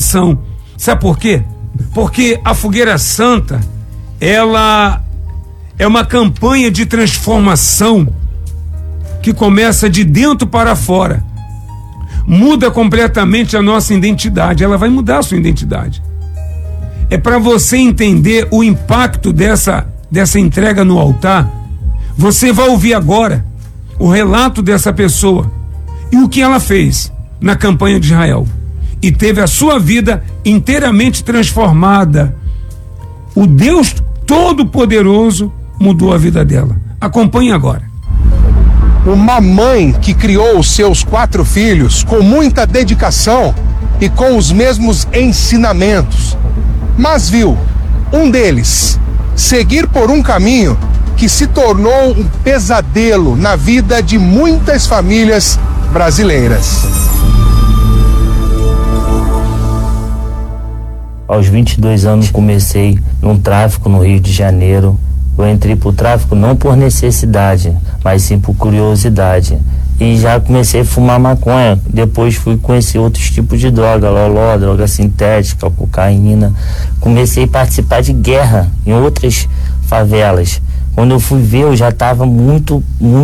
transformação. Sabe por quê? Porque a Fogueira Santa, ela é uma campanha de transformação que começa de dentro para fora. Muda completamente a nossa identidade. Ela vai mudar a sua identidade. É para você entender o impacto dessa entrega no altar. Você vai ouvir agora o relato dessa pessoa e o que ela fez na campanha de Israel. E teve a sua vida inteiramente transformada. O Deus Todo-Poderoso mudou a vida dela. Acompanhe agora. Uma mãe que criou os seus 4 filhos com muita dedicação e com os mesmos ensinamentos, mas viu um deles seguir por um caminho que se tornou um pesadelo na vida de muitas famílias brasileiras. Aos 22 anos comecei num tráfico no Rio de Janeiro. Eu entrei pro tráfico não por necessidade, mas sim por curiosidade. E já comecei a fumar maconha. Depois fui conhecer outros tipos de droga, loló, droga sintética, cocaína. Comecei a participar de guerra em outras favelas. Quando eu fui ver, eu já estava muito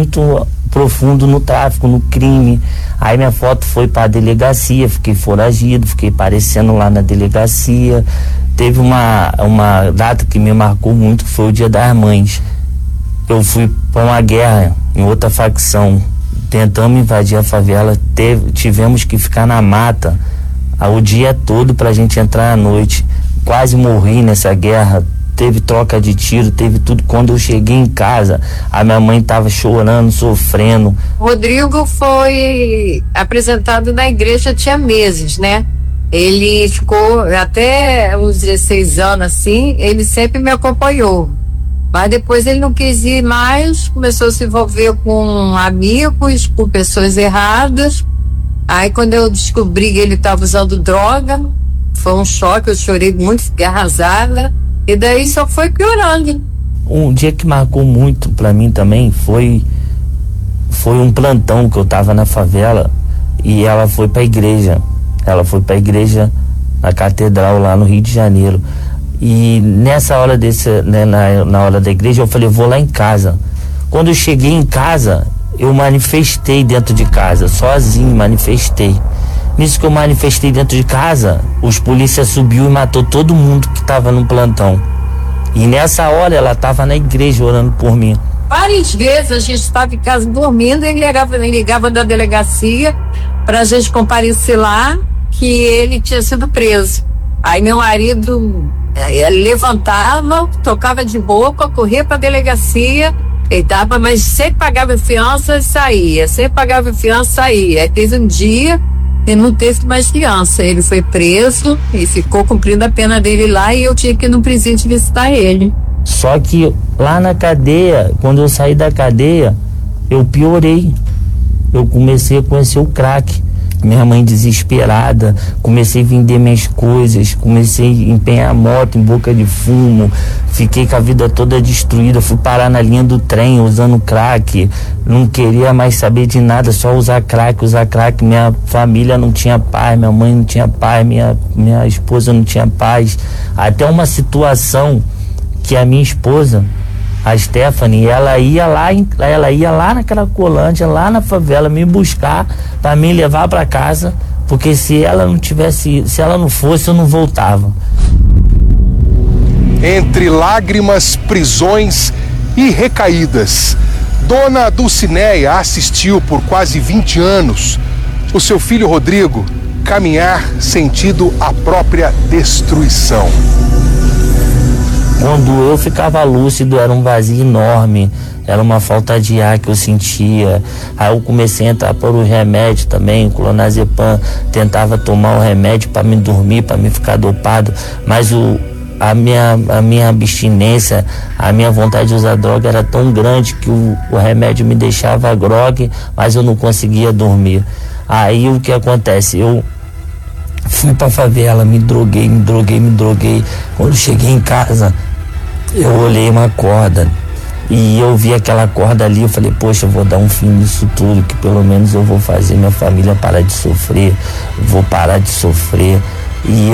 profundo no tráfico, no crime. Aí minha foto foi para a delegacia, fiquei foragido, fiquei aparecendo lá na delegacia. Teve uma data que me marcou muito, que foi o Dia das Mães. Eu fui para uma guerra em outra facção, tentamos invadir a favela, tivemos que ficar na mata o dia todo pra gente entrar à noite. Quase morri nessa guerra, teve troca de tiro, teve tudo. Quando eu cheguei em casa, a minha mãe estava chorando, sofrendo. Rodrigo foi apresentado na igreja tinha meses, né? Ele ficou até uns 16 anos assim, ele sempre me acompanhou. Mas depois ele não quis ir mais, começou a se envolver com amigos, com pessoas erradas. Aí quando eu descobri que ele estava usando droga, foi um choque, eu chorei muito, fiquei arrasada. E daí só foi piorando. Um dia que marcou muito pra mim também foi um plantão que eu tava na favela e ela foi pra igreja. Ela foi pra igreja na catedral lá no Rio de Janeiro. E nessa hora na hora da igreja, eu falei, eu vou lá em casa. Quando eu cheguei em casa, eu manifestei dentro de casa, sozinho, manifestei. Nisso que eu manifestei dentro de casa, os polícias subiu e matou todo mundo que estava no plantão. E nessa hora ela estava na igreja orando por mim. Várias vezes a gente estava em casa dormindo e ele ligava da delegacia para a gente comparecer lá que ele tinha sido preso. Aí meu marido levantava, tocava de boca, corria para a delegacia, deitava, mas sempre pagava fiança e saía, sempre pagava fiança e saía. Aí teve um dia, ele não teve mais fiança, ele foi preso e ficou cumprindo a pena dele lá e eu tinha que ir no presídio visitar ele. Só que lá na cadeia, quando eu saí da cadeia, eu piorei. Eu comecei a conhecer o crack. Minha mãe desesperada, comecei a vender minhas coisas, comecei a empenhar moto em boca de fumo, fiquei com a vida toda destruída, fui parar na linha do trem usando crack, não queria mais saber de nada, só usar crack, minha família não tinha paz, minha mãe não tinha paz, minha esposa não tinha paz, até uma situação que a minha esposa, a Stephanie, ela ia lá na Cracolândia, lá na favela, me buscar para me levar para casa, porque se ela não fosse, eu não voltava. Entre lágrimas, prisões e recaídas, Dona Dulcineia assistiu por quase 20 anos o seu filho Rodrigo caminhar sentido a própria destruição. Quando eu ficava lúcido, era um vazio enorme, era uma falta de ar que eu sentia. Aí eu comecei a entrar por um remédio também, clonazepam, tentava tomar o remédio para me dormir, para me ficar dopado, mas a minha abstinência, a minha vontade de usar droga era tão grande que o remédio me deixava grogue, mas eu não conseguia dormir. Aí o que acontece? Eu fui pra favela, me droguei. Quando cheguei em casa, eu olhei uma corda e eu vi aquela corda ali, eu falei, poxa, eu vou dar um fim nisso tudo, que pelo menos eu vou fazer minha família parar de sofrer, vou parar de sofrer. E